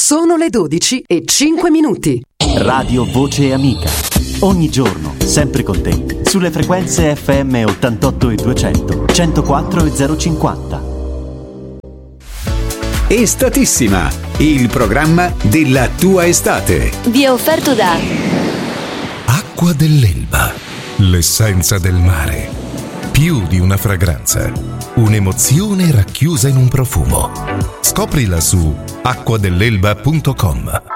Sono le 12:05. Radio Voce Amica. Ogni giorno, sempre con te, sulle frequenze FM 88 e 200, 104 e 050. Estatissima, il programma della tua estate. Vi è offerto da Acqua dell'Elba, l'essenza del mare. Più di una fragranza, un'emozione racchiusa in un profumo. Scoprila su acquadelelba.com.